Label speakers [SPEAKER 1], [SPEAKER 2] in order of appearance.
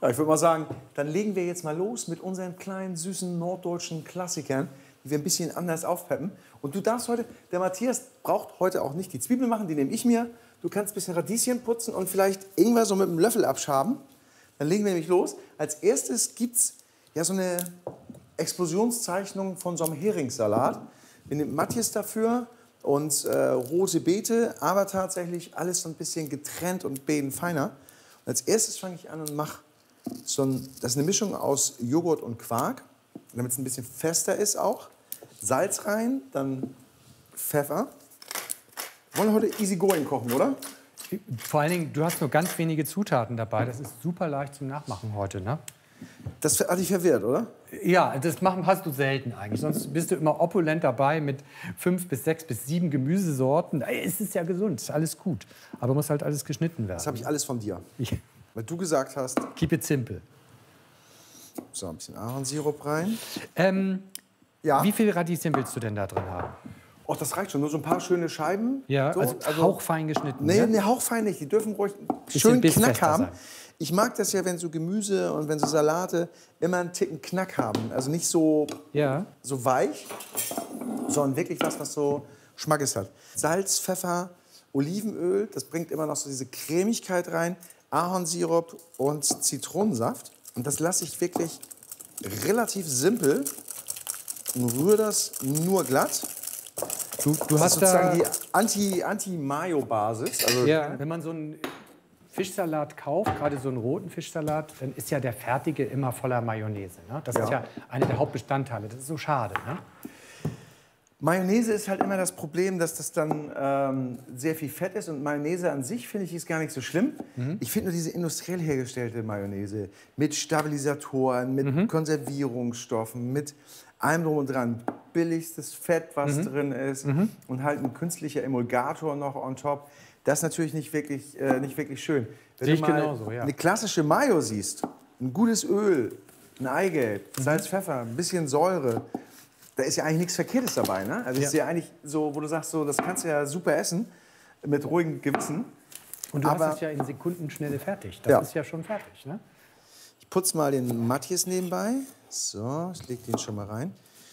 [SPEAKER 1] Ja, ich würde mal sagen, dann legen wir jetzt mal los mit unseren kleinen, süßen norddeutschen Klassikern, die wir ein bisschen anders aufpeppen. Und du darfst heute, der Matthias braucht heute auch nicht die Zwiebeln machen, die nehme ich mir. Du kannst ein bisschen Radieschen putzen und vielleicht Ingwer so mit einem Löffel abschaben. Dann legen wir nämlich los. Als erstes gibt es ja so eine Explosionszeichnung von so einem Heringssalat. Wir nehmen Matthias dafür und rote Beete, aber tatsächlich alles so ein bisschen getrennt und bedenfeiner. Und als erstes fange ich an und mache das ist eine Mischung aus Joghurt und Quark, damit es ein bisschen fester ist auch. Salz rein, dann Pfeffer. Wir wollen heute easy going kochen, oder?
[SPEAKER 2] Vor allen Dingen, du hast nur ganz wenige Zutaten dabei. Das ist super leicht zum Nachmachen heute, ne?
[SPEAKER 1] Das hat dich verwirrt, oder?
[SPEAKER 2] Ja, das hast du selten eigentlich. Sonst bist du immer opulent dabei mit 5 bis 6 bis 7 Gemüsesorten. Es ist ja gesund, ist alles gut. Aber muss halt alles geschnitten werden.
[SPEAKER 1] Das habe ich alles von dir.
[SPEAKER 2] Ja.
[SPEAKER 1] Weil du gesagt hast...
[SPEAKER 2] Keep it simple.
[SPEAKER 1] So, ein bisschen Ahornsirup rein.
[SPEAKER 2] Ja. Wie viel Radieschen willst du denn da drin haben?
[SPEAKER 1] Oh, das reicht schon. Nur so ein paar schöne Scheiben.
[SPEAKER 2] Ja, so, also hauchfein geschnitten.
[SPEAKER 1] Nee,
[SPEAKER 2] ja?
[SPEAKER 1] nee, hauchfein nicht. Die dürfen ruhig schön Knack haben.
[SPEAKER 2] Sein.
[SPEAKER 1] Ich mag das ja, wenn so Gemüse und wenn so Salate immer einen Ticken Knack haben. Also nicht so, so weich, sondern wirklich was so Schmackes hat. Salz, Pfeffer, Olivenöl, das bringt immer noch so diese Cremigkeit rein. Ahornsirup und Zitronensaft. Und das lasse ich wirklich relativ simpel und rühre das nur glatt.
[SPEAKER 2] Du hast
[SPEAKER 1] sozusagen die Anti-Mayo-Basis. Also
[SPEAKER 2] ja, wenn man so einen Fischsalat kauft, gerade so einen roten Fischsalat, dann ist ja der fertige immer voller Mayonnaise. Ne? Das ist ja einer der Hauptbestandteile. Das ist so schade. Ne?
[SPEAKER 1] Mayonnaise ist halt immer das Problem, dass das dann sehr viel Fett ist. Und Mayonnaise an sich, finde ich, ist gar nicht so schlimm. Ich finde nur diese industriell hergestellte Mayonnaise mit Stabilisatoren, mit Konservierungsstoffen, mit allem drum und dran. Billigstes Fett, was drin ist und halt ein künstlicher Emulgator noch on top. Das ist natürlich nicht wirklich schön. Wenn
[SPEAKER 2] Sehe
[SPEAKER 1] du
[SPEAKER 2] ich
[SPEAKER 1] mal
[SPEAKER 2] genauso, ja.
[SPEAKER 1] eine klassische Mayo siehst, ein gutes Öl, ein Eigelb, Salz, Pfeffer, ein bisschen Säure, da ist ja eigentlich nichts Verkehrtes dabei, ne? Also ist ja eigentlich so, wo du sagst, so, das kannst du ja super essen, mit ruhigem Gewissen.
[SPEAKER 2] Und du hast es ja in Sekundenschnelle fertig. Das ist ja schon fertig, ne?
[SPEAKER 1] Ich putze mal den Matthias nebenbei. So, ich lege den schon mal rein.